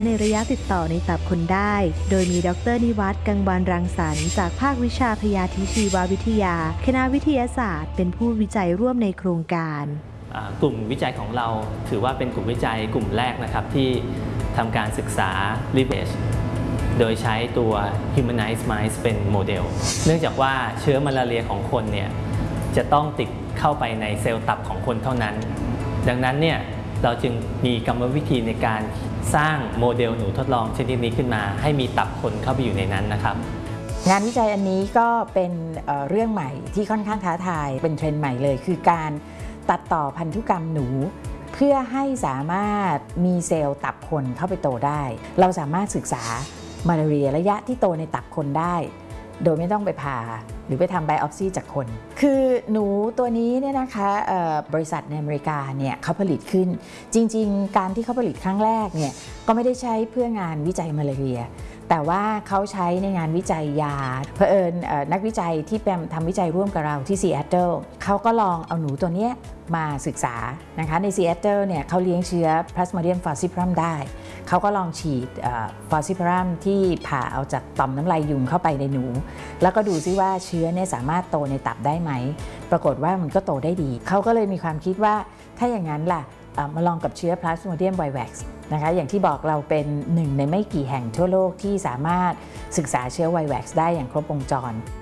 ในระยะติดต่อในตับคนได้ โดยมีดร.นิวัฒน์ กังวานรังสรรค์จากภาควิชาพยาธิชีววิทยา คณะวิทยาศาสตร์เป็นผู้วิจัยร่วมในโครงการกลุ่มวิจัยของเราถือว่าเป็นกลุ่มวิจัยกลุ่มแรกนะครับที่ทำการศึกษา lineage โดยใช้ตัว humanized mice เป็นโมเดลเนื่องจากว่าเชื้อมาลาเรียของคนเนี่ยจะต้องติดเข้าไปในเซลล์ตับของคนเท่านั้นดังนั้นเนี่ยเราจึงมีกรรมวิธีในการสร้างโมเดลหนูทดลองชนิดนี้ขึ้นมาให้มีตับคนเข้าไปอยู่ในนั้นนะครับงานวิจัยอันนี้ก็เป็นเรื่องใหม่ที่ค่อนข้างท้าทายเป็นเทรนด์ใหม่เลยคือการตัดต่อพันธุกรรมหนูเพื่อให้สามารถมีเซลล์ตับคนเข้าไปโตได้เราสามารถศึกษามาลาเรียระยะที่โตในตับคนได้โดยไม่ต้องไปผ่าหรือไปทำไบออปซีจากคนคือหนูตัวนี้เนี่ยนะคะบริษัทในอเมริกาเนี่ยเขาผลิตขึ้นจริงๆการที่เขาผลิตครั้งแรกเนี่ยก็ไม่ได้ใช้เพื่องานวิจัยมาลาเรียแต่ว่าเขาใช้ในงานวิจัยยาเผอิญนักวิจัยที่ทำวิจัยร่วมกับเราที่ซีแอตเทิลเขาก็ลองเอาหนูตัวนี้มาศึกษานะคะในซีแอตเทิลเนี่ยเขาเลี้ยงเชื้อ Plasmodium falciparum ได้เขาก็ลองฉีดfalciparum ที่ผ่าเอาจากต่อมน้ำลายยุงเข้าไปในหนูแล้วก็ดูซิว่าเชื้อเนี่ยสามารถโตในตับได้ไหมปรากฏว่ามันก็โตได้ดีเขาก็เลยมีความคิดว่าถ้าอย่างนั้นล่ะมาลองกับเชื้อ Plasmodium vivax นะคะอย่างที่บอกเราเป็นหนึ่งในไม่กี่แห่งทั่วโลกที่สามารถศึกษาเชื้อ vivax ได้อย่างครบวงจร